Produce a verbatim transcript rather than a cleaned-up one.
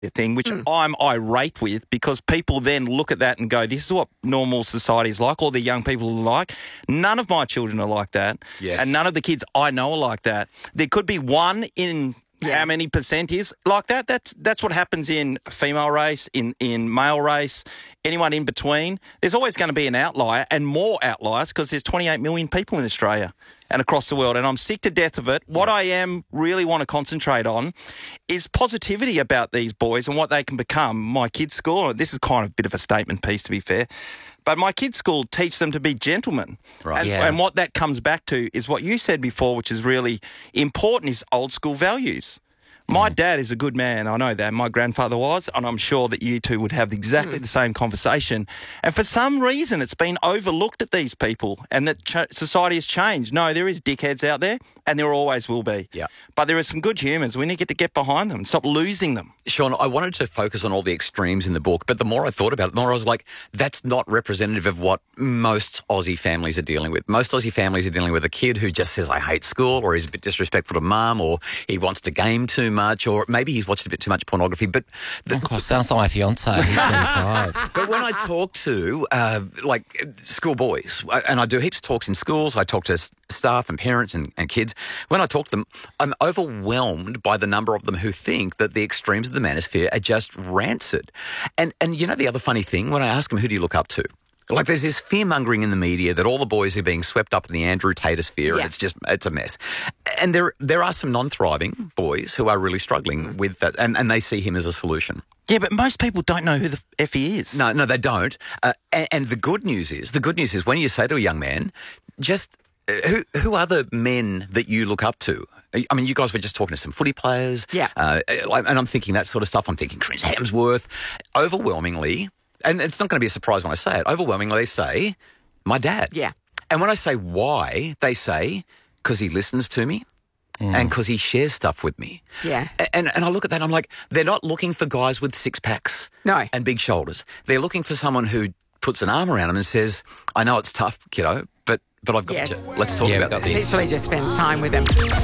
thing, which Mm. I'm irate with, because people then look at that and go, this is what normal society is like, or the young people are like. None of my children are like that. Yes. And none of the kids I know are like that. There could be one in how many percent is like that. That's that's what happens in female race, in, in male race, anyone in between. There's always going to be an outlier, and more outliers, because there's twenty-eight million people in Australia and across the world, and I'm sick to death of it. What I am really want to concentrate on is positivity about these boys and what they can become. My kids' school, this is kind of a bit of a statement piece, to be fair, but my kids' school teach them to be gentlemen. Right. And, Yeah. and what that comes back to is what you said before, which is really important, is old school values. My dad is a good man, I know that. My grandfather was, and I'm sure that you two would have exactly the same conversation. And for some reason, it's been overlooked at these people, and that ch- society has changed. No, there is dickheads out there, and there always will be. Yeah. But there are some good humans. We need to get, to get behind them and stop losing them. Sean, I wanted to focus on all the extremes in the book, but the more I thought about it, the more I was like, that's not representative of what most Aussie families are dealing with. Most Aussie families are dealing with a kid who just says, I hate school, or he's a bit disrespectful to mum, or he wants to game too much, or maybe he's watched a bit too much pornography. But the, Of course, sounds like my fiance. He's twenty-five. But when I talk to, uh, like, school boys, and I do heaps of talks in schools, I talk to s- staff and parents and, and kids, when I talk to them, I'm overwhelmed by the number of them who think that the extremes of the manosphere are just rancid. And, and you know the other funny thing, when I ask them, who do you look up to? Like, there's this fear-mongering in the media that all the boys are being swept up in the Andrew Tate-sphere, Yeah. and it's just, it's a mess. And there there are some non-thriving boys who are really struggling with that, and, and they see him as a solution. Yeah, but most people don't know who the F he is. No, no, they don't. Uh, and, and the good news is, the good news is when you say to a young man, just uh, who who are the men that you look up to? I mean, you guys were just talking to some footy players. Yeah. Uh, and I'm thinking that sort of stuff. I'm thinking Chris Hemsworth. Overwhelmingly, and it's not going to be a surprise when I say it, overwhelmingly they say, my dad. Yeah. And when I say why, they say, because he listens to me. And because he shares stuff with me. Yeah. A- And, and I look at that and I'm like, they're not looking for guys with six packs No. and big shoulders. They're looking for someone who puts an arm around them and says, I know it's tough, kiddo, but but I've got Yes. you. Let's talk Yeah, we've about got this. this. Literally just spends time with them.